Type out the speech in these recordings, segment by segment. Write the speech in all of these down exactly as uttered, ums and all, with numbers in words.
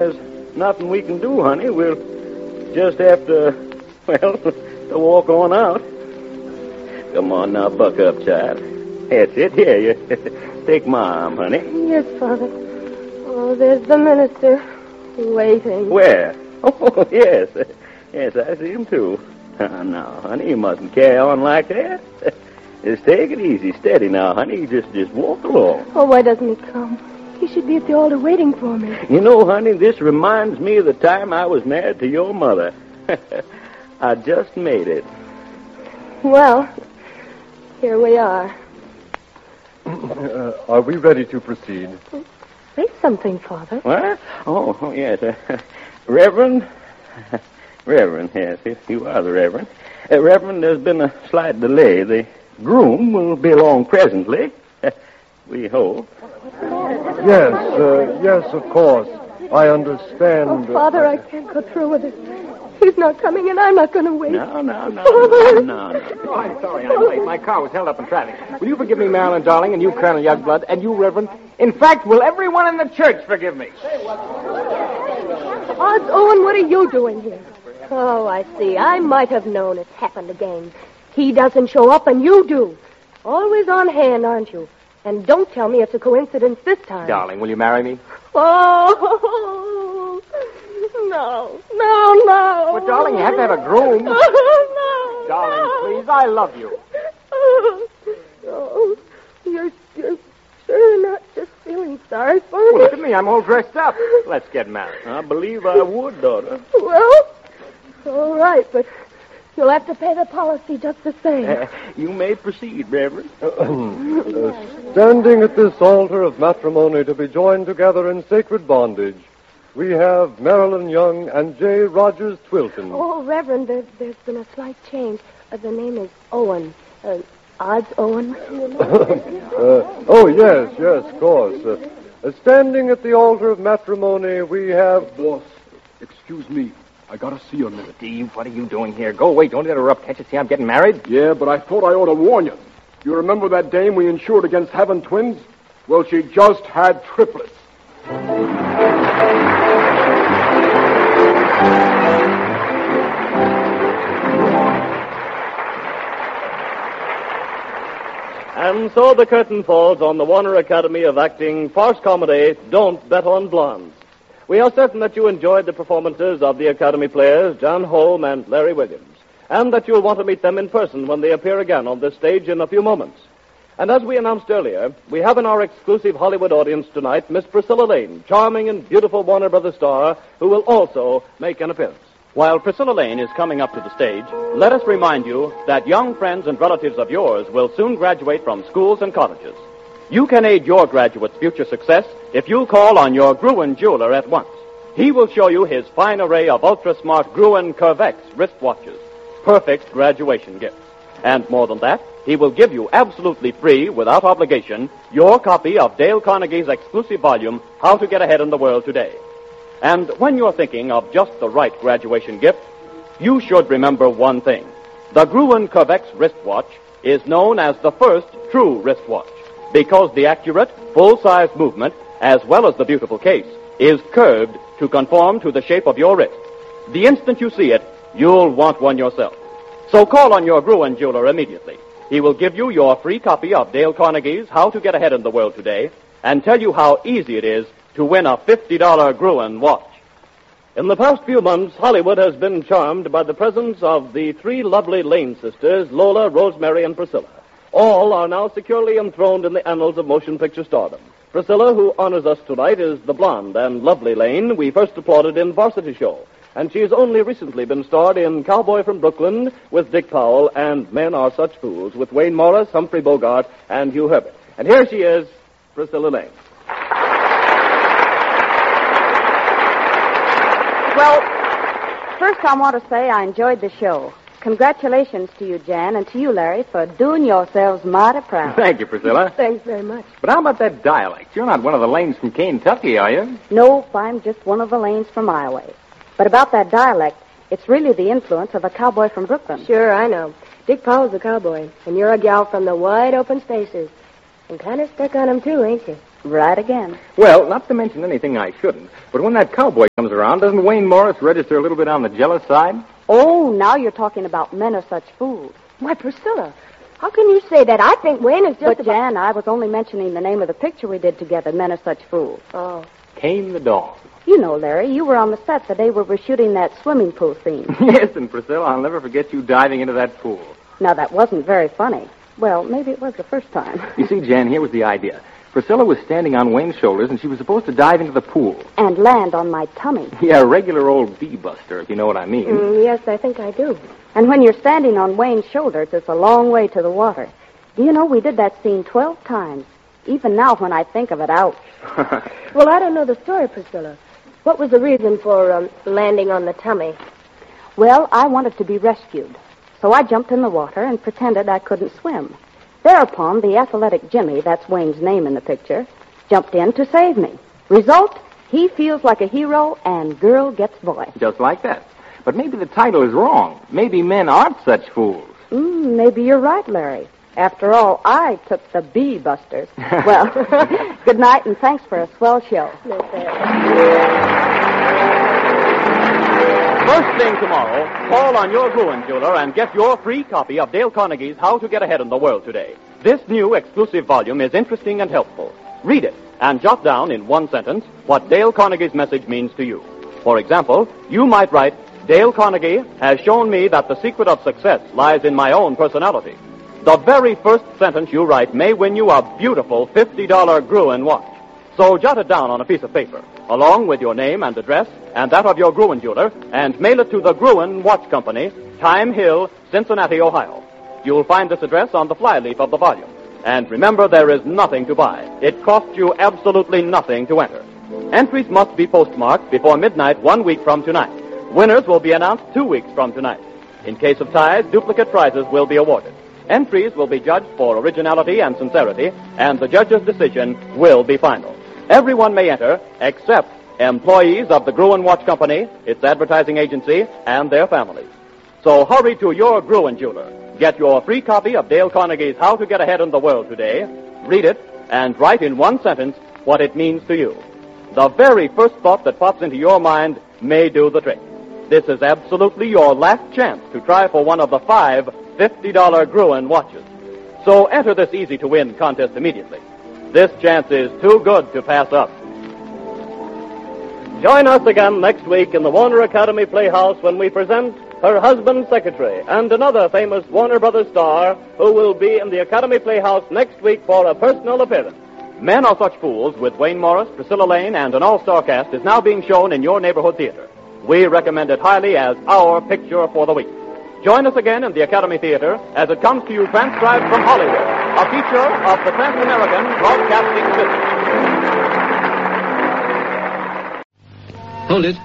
There's nothing we can do, honey. We'll just have to, well, to walk on out. Come on now, buck up, child. That's it. Here, you take my arm, honey. Yes, Father. Oh, there's the minister waiting. Where? Oh, yes. Yes, I see him, too. Uh, now, honey, you mustn't carry on like that. Just take it easy. Steady now, honey. Just, just walk along. Oh, why doesn't he come? He should be at the altar waiting for me. You know, honey, this reminds me of the time I was married to your mother. I just made it. Well, here we are. Uh, are we ready to proceed? Say something, Father. What? Oh, oh yes. Uh, Reverend? Reverend, yes, you are the Reverend. Uh, Reverend, there's been a slight delay. The groom will be along presently. We hope. Yes, uh, yes, of course. I understand. Oh, Father, I can't go through with it. He's not coming, and I'm not going to wait. No, no, no, no, no, no. Oh, I'm sorry I'm late. My car was held up in traffic. Will you forgive me, Marilyn, darling, and you, Colonel Youngblood, and you, Reverend? In fact, will everyone in the church forgive me? Odds, Owen, what are you doing here? Oh, I see. I might have known it happened again. He doesn't show up, and you do. Always on hand, aren't you? And don't tell me it's a coincidence this time. Darling, will you marry me? Oh, no, no, no. But, darling, you have to have a groom. Oh, no. Darling, no. please, I love you. Oh, oh, you're, you're sure not just feeling sorry for me? Well, look at me. I'm all dressed up. Let's get married. I believe I would, daughter. Well, all right, but you'll have to pay the policy just the same. Uh, you may proceed, Reverend. Uh, standing at this altar of matrimony to be joined together in sacred bondage, we have Marilyn Young and J. Rogers Twilton. Oh, Reverend, there, there's been a slight change. Uh, the name is Owen. Uh, Odds Owen. uh, oh, yes, yes, of course. Uh, uh, standing at the altar of matrimony, we have... Boss, excuse me. I gotta see you a minute. Steve, what are you doing here? Go away. Don't interrupt. Can't you see I'm getting married? Yeah, but I thought I ought to warn you. You remember that dame we insured against having twins? Well, she just had triplets. And so the curtain falls on the Warner Academy of Acting farce comedy, Don't Bet on Blondes. We are certain that you enjoyed the performances of the Academy players, John Holm and Larry Williams, and that you'll want to meet them in person when they appear again on this stage in a few moments. And as we announced earlier, we have in our exclusive Hollywood audience tonight Miss Priscilla Lane, charming and beautiful Warner Brothers star, who will also make an appearance. While Priscilla Lane is coming up to the stage, let us remind you that young friends and relatives of yours will soon graduate from schools and colleges. You can aid your graduate's future success if you call on your Gruen jeweler at once. He will show you his fine array of ultra-smart Gruen Curvex wristwatches, perfect graduation gifts. And more than that, he will give you absolutely free, without obligation, your copy of Dale Carnegie's exclusive volume, How to Get Ahead in the World Today. And when you're thinking of just the right graduation gift, you should remember one thing. The Gruen Curvex wristwatch is known as the first true wristwatch, because the accurate, full-size movement, as well as the beautiful case, is curved to conform to the shape of your wrist. The instant you see it, you'll want one yourself. So call on your Gruen jeweler immediately. He will give you your free copy of Dale Carnegie's How to Get Ahead in the World Today and tell you how easy it is to win a fifty dollars Gruen watch. In the past few months, Hollywood has been charmed by the presence of the three lovely Lane sisters, Lola, Rosemary, and Priscilla. All are now securely enthroned in the annals of motion picture stardom. Priscilla, who honors us tonight, is the blonde and lovely Lane we first applauded in Varsity Show. And she has only recently been starred in Cowboy from Brooklyn with Dick Powell and Men Are Such Fools with Wayne Morris, Humphrey Bogart, and Hugh Herbert. And here she is, Priscilla Lane. Well, first I want to say I enjoyed the show. Congratulations to you, Jan, and to you, Larry, for doing yourselves mighty proud. Thank you, Priscilla. Thanks very much. But how about that dialect? You're not one of the Lanes from Kentucky, are you? Nope, I'm just one of the Lanes from Iowa. But about that dialect, it's really the influence of a cowboy from Brooklyn. Sure, I know. Dick Powell's a cowboy, and you're a gal from the wide open spaces. And kind of stuck on him, too, ain't you? Right again. Well, not to mention anything I shouldn't, but when that cowboy comes around, doesn't Wayne Morris register a little bit on the jealous side? Oh, now you're talking about men are such fools. Why, Priscilla, how can you say that? I think Wayne is just But, about... Jan, I was only mentioning the name of the picture we did together, Men Are Such Fools. Oh. Came the dawn. You know, Larry, you were on the set the day we were shooting that swimming pool scene. Yes, and Priscilla, I'll never forget you diving into that pool. Now, that wasn't very funny. Well, maybe it was the first time. You see, Jan, here was the idea. Priscilla was standing on Wayne's shoulders, and she was supposed to dive into the pool. And land on my tummy. Yeah, a regular old bee-buster, if you know what I mean. Mm, yes, I think I do. And when you're standing on Wayne's shoulders, it's a long way to the water. Do you know we did that scene twelve times? Even now, when I think of it, ouch. Well, I don't know the story, Priscilla. What was the reason for um, landing on the tummy? Well, I wanted to be rescued. So I jumped in the water and pretended I couldn't swim. Thereupon, the athletic Jimmy, that's Wayne's name in the picture, jumped in to save me. Result, he feels like a hero and girl gets boy. Just like that. But maybe the title is wrong. Maybe men aren't such fools. Mm, maybe you're right, Larry. After all, I took the bee busters. Well, good night and thanks for a swell show. First thing tomorrow, call on your Gruen jeweler and get your free copy of Dale Carnegie's How to Get Ahead in the World Today. This new exclusive volume is interesting and helpful. Read it and jot down in one sentence what Dale Carnegie's message means to you. For example, you might write, Dale Carnegie has shown me that the secret of success lies in my own personality. The very first sentence you write may win you a beautiful fifty dollars Gruen watch. So jot it down on a piece of paper, along with your name and address and that of your Gruen jeweler, and mail it to the Gruen Watch Company, Time Hill, Cincinnati, Ohio. You'll find this address on the flyleaf of the volume. And remember, there is nothing to buy. It costs you absolutely nothing to enter. Entries must be postmarked before midnight one week from tonight. Winners will be announced two weeks from tonight. In case of ties, duplicate prizes will be awarded. Entries will be judged for originality and sincerity, and the judge's decision will be final. Everyone may enter, except employees of the Gruen Watch Company, its advertising agency, and their families. So hurry to your Gruen jeweler. Get your free copy of Dale Carnegie's How to Get Ahead in the World Today. Read it, and write in one sentence what it means to you. The very first thought that pops into your mind may do the trick. This is absolutely your last chance to try for one of the five fifty dollars Gruen watches. So enter this easy-to-win contest immediately. This chance is too good to pass up. Join us again next week in the Warner Academy Playhouse when we present Her Husband's Secretary and another famous Warner Brothers star who will be in the Academy Playhouse next week for a personal appearance. Men Are Such Fools with Wayne Morris, Priscilla Lane, and an all-star cast is now being shown in your neighborhood theater. We recommend it highly as our picture for the week. Join us again in the Academy Theater as it comes to you transcribed from Hollywood, a feature of the Trans-American Broadcasting System. Hold it.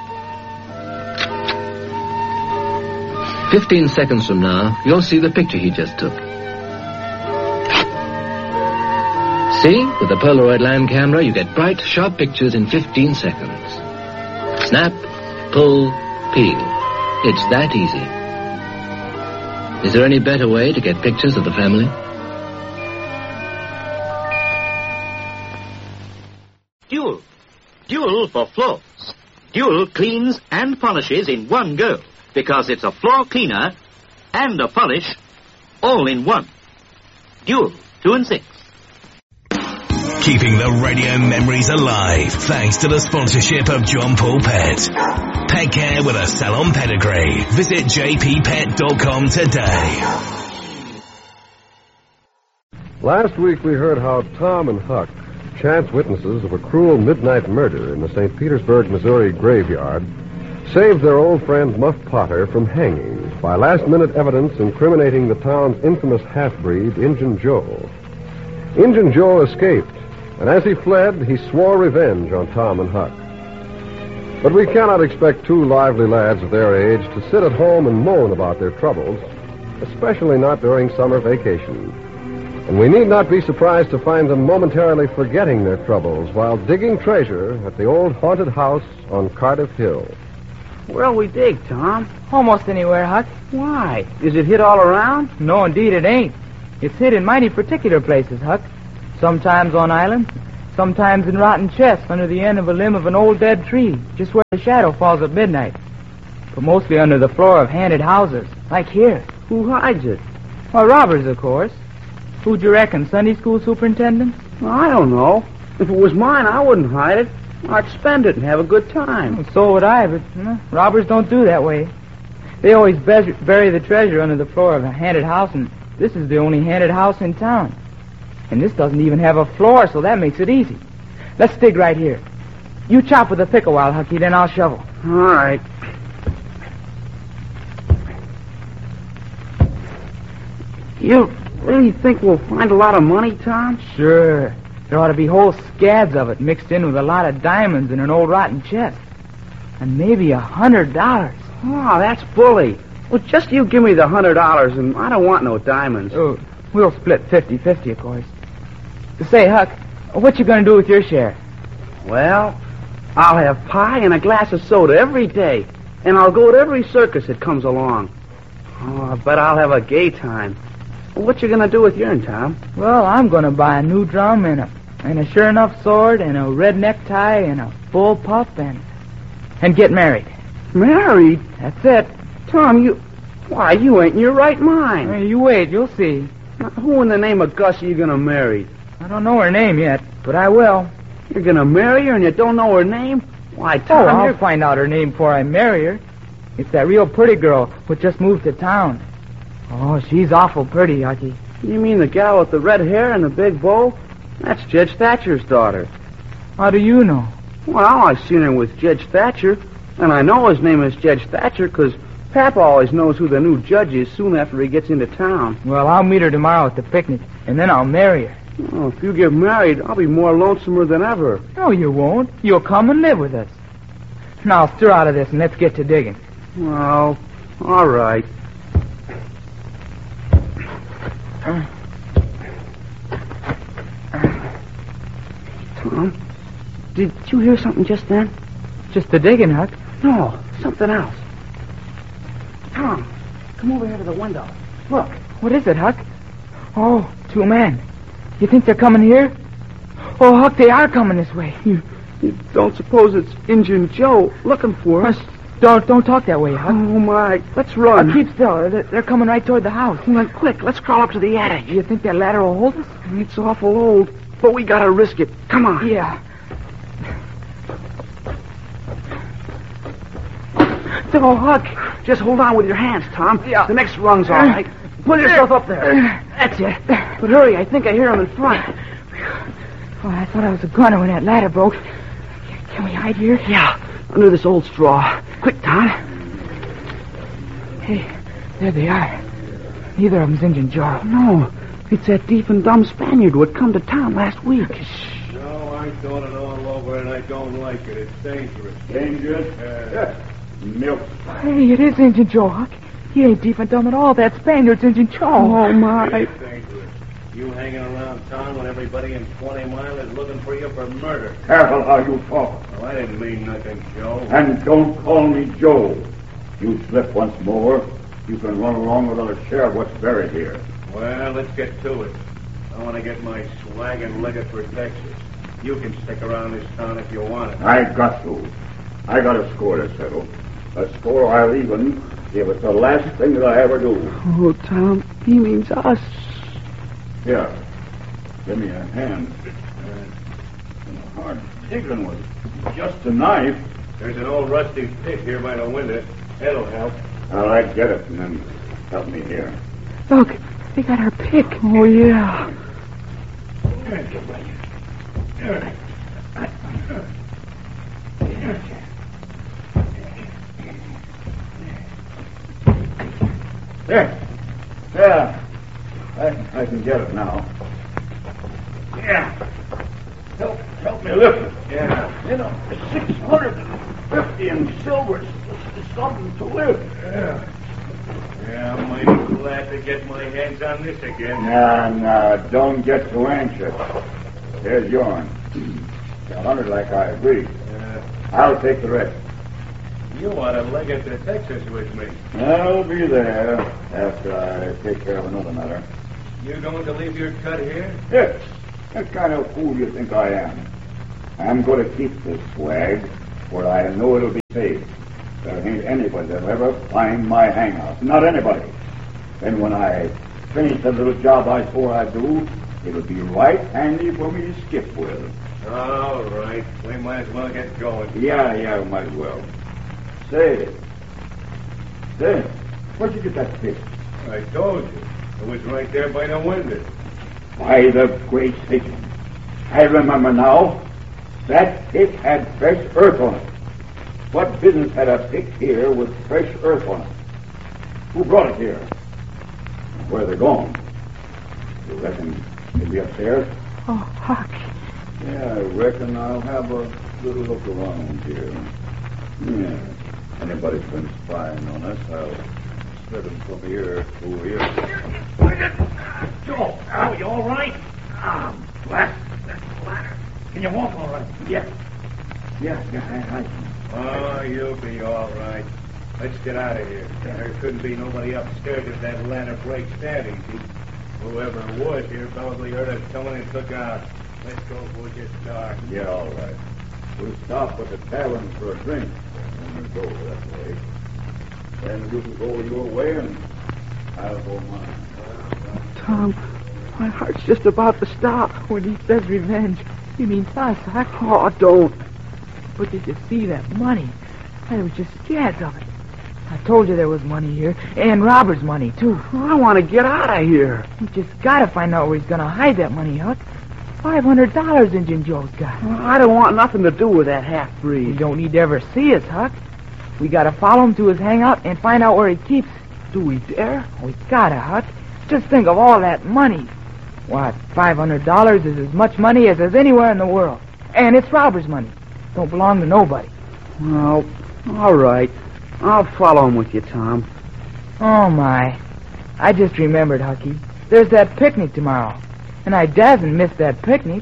Fifteen seconds from now, you'll see the picture he just took. See? With the Polaroid line camera, you get bright, sharp pictures in fifteen seconds. Snap, pull, peel. It's that easy. Is there any better way to get pictures of the family? Dual. Dual for floors. Dual cleans and polishes in one go because it's a floor cleaner and a polish all in one. Dual, two and six. Keeping the radio memories alive thanks to the sponsorship of John Paul Pet. Pet care with a salon pedigree. Visit j p pet dot com today. Last week we heard how Tom and Huck, chance witnesses of a cruel midnight murder in the Saint Petersburg, Missouri graveyard, saved their old friend Muff Potter from hanging by last-minute evidence incriminating the town's infamous half-breed, Injun Joe. Injun Joe escaped, and as he fled, he swore revenge on Tom and Huck. But we cannot expect two lively lads of their age to sit at home and moan about their troubles, especially not during summer vacation. And we need not be surprised to find them momentarily forgetting their troubles while digging treasure at the old haunted house on Cardiff Hill. Where'll we dig, Tom? Almost anywhere, Huck. Why? Is it hid all around? No, indeed it ain't. It's hid in mighty particular places, Huck. Sometimes on islands, Sometimes in rotten chests under the end of a limb of an old dead tree, just where the shadow falls at midnight. But mostly under the floor of haunted houses, like here. Who hides it? Well, robbers, of course. Who'd you reckon, Sunday school superintendent? Well, I don't know. If it was mine, I wouldn't hide it. I'd spend it and have a good time. Well, so would I, but you know, robbers don't do that way. They always be- bury the treasure under the floor of a haunted house, and this is the only haunted house in town. And this doesn't even have a floor, so that makes it easy. Let's dig right here. You chop with a pick a while, Hucky, then I'll shovel. All right. You really think we'll find a lot of money, Tom? Sure. There ought to be whole scads of it mixed in with a lot of diamonds in an old rotten chest. And maybe a hundred dollars. Oh, that's bully. Well, just you give me the hundred dollars, and I don't want no diamonds. Oh, we'll split fifty-fifty, of course. Say, Huck, what you gonna do with your share? Well, I'll have pie and a glass of soda every day, and I'll go to every circus that comes along. Oh, I bet I'll have a gay time. What you gonna do with yourn, Tom? Well, I'm gonna buy a new drum and a and a sure enough sword and a red necktie and a bull pup and and get married. Married? That's it. Tom, you... Why, you ain't in your right mind. Hey, you wait, you'll see. Now, who in the name of Gus are you gonna marry? I don't know her name yet, but I will. You're gonna marry her and you don't know her name? Why, Tom, Oh, I'll you're... find out her name before I marry her. It's that real pretty girl who just moved to town. Oh, she's awful pretty, Hucky. You mean the gal with the red hair and the big bow? That's Judge Thatcher's daughter. How do you know? Well, I seen her with Judge Thatcher, and I know his name is Judge Thatcher because Papa always knows who the new judge is soon after he gets into town. Well, I'll meet her tomorrow at the picnic, and then I'll marry her. Oh, if you get married, I'll be more lonesomer than ever. No, you won't. You'll come and live with us. Now, stir out of this and let's get to digging. Well, all right. Tom, did you hear something just then? Just the digging, Huck. No, something else. Tom, come over here to the window. Look. What is it, Huck? Oh, two men. You think they're coming here? Oh, Huck, they are coming this way. You, you don't suppose it's Injun Joe looking for us? Don't don't talk that way, Huck. Oh, my. Let's run. Uh, keep still. They're, they're coming right toward the house. Well, quick, let's crawl up to the attic. You think that ladder will hold us? It's awful old, but we gotta risk it. Come on. Yeah. Oh, Huck. Just hold on with your hands, Tom. Yeah. The next rung's all right. Pull yourself up there. That's it. But hurry, I think I hear him in front. Oh, I thought I was a gunner when that ladder broke. Can we hide here? Yeah, under this old straw. Quick, Tom. Hey, there they are. Neither of them's Injun Joe. No, it's that deaf and dumb Spaniard who had come to town last week. No, I thought it all over, and I don't like it. It's dangerous. Dangerous? Uh, Milk. Hey, it is Injun Joe, Huck. He ain't deaf and dumb at all. That Spaniard's Injun Joe. Oh, my. It's dangerous. You hanging around town when everybody in twenty mile is looking for you for murder. Careful how you talk. Well, I didn't mean nothing, Joe. And don't call me Joe. You slip once more, you can run along with our share of what's buried here. Well, let's get to it. I want to get my swag and leg it for Texas. You can stick around this town if you want it. I got to. I got a score to settle. A score I'll even if it's the last thing that I ever do. Oh, Tom, he means us. Here, give me a hand. Uh, hard digging was just a knife. There's an old rusty pick here by the window. That'll help. All right, get it and then help me here. Look, they got our pick. Oh, yeah. There. There. I, I can get it now. Yeah. Help, help me lift it. Yeah. You know, six hundred fifty in silver is something to lift. Yeah. Yeah, I'm mighty glad to get my hands on this again. Nah, nah, don't get too anxious. Here's yours. A hundred like I agreed. Yeah. I'll take the rest. You ought to leg it to Texas with me. I'll be there after I take care of another matter. You going to leave your cut here? Yes. What kind of fool do you think I am? I'm going to keep this swag where I know it'll be safe. There ain't anybody that'll ever find my hangout. Not anybody. Then when I finish the little job I swore I'd do, it'll be right handy for me to skip with. All right. We might as well get going. Yeah, yeah, we might as well. Say, say, where'd you get that fish? I told you. It was right there by the window. By the great Satan. I remember now. That fish had fresh earth on it. What business had a fish here with fresh earth on it? Who brought it here? Where are they gone? You reckon they'll be upstairs? Oh, Huck. Yeah, I reckon I'll have a little look around here. Yeah. Anybody's been spying on us, I'll spread them from here to here. Joe, oh, you all right? Ah, blast that ladder. Can you walk all right? Yeah. Yeah, yeah, I, I Oh, you'll be all right. Let's get out of here. There couldn't be nobody upstairs if that ladder breaks that easy. Whoever was here probably heard us coming and took out. Let's go before it gets dark. Yeah, all right. We'll stop at the tavern for a drink when we go that way. Then you can go your way and I'll go mine. Tom, my heart's just about to stop. When he says revenge, he means us, Huck. Oh, don't. But did you see that money? I was just scared of it. I told you there was money here, and Robert's money, too. I want to get out of here. You just gotta find out where he's gonna hide that money, Huck. Five hundred dollars Injun Joe's got. I don't want nothing to do with that half-breed. You don't need to ever see us, Huck. We gotta follow him to his hangout and find out where he keeps it. Do we dare? We gotta, Huck. Just think of all that money. What, five hundred dollars is as much money as there's anywhere in the world. And it's Robert's money. Don't belong to nobody. Well, all right. I'll follow him with you, Tom. Oh, my. I just remembered, Hucky. There's that picnic tomorrow. And I dassn't miss that picnic.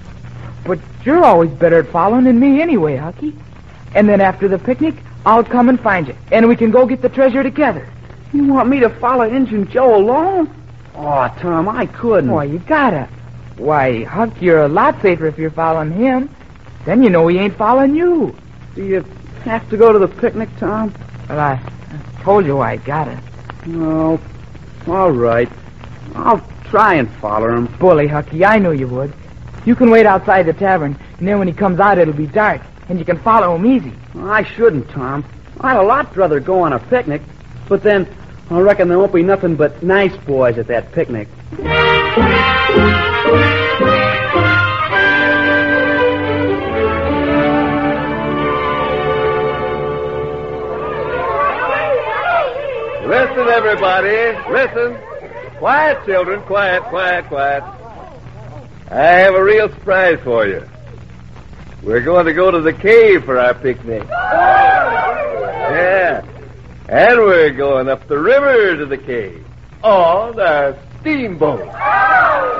But you're always better at following than me anyway, Hucky. And then after the picnic, I'll come and find you. And we can go get the treasure together. You want me to follow Injun Joe alone? Oh, Tom, I couldn't. Why, you gotta. Why, Huck, you're a lot safer if you're following him. Then you know he ain't following you. Do you have to go to the picnic, Tom? Well, I, I told you I gotta. No. All right. I'll try and follow him. Bully, Hucky, I knew you would. You can wait outside the tavern, and then when he comes out, it'll be dark, and you can follow him easy. I shouldn't, Tom. I'd a lot rather go on a picnic, but then I reckon there won't be nothing but nice boys at that picnic. Listen, everybody. Listen. Quiet, children. Quiet, quiet, quiet. I have a real surprise for you. We're going to go to the cave for our picnic. Yeah. And we're going up the river to the cave on our steamboat.